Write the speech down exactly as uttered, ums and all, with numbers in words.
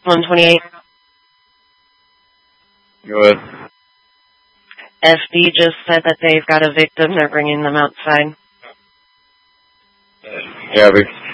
one twenty-eight. Go ahead. F B just said that they've got a victim. They're bringing them outside. Yeah, we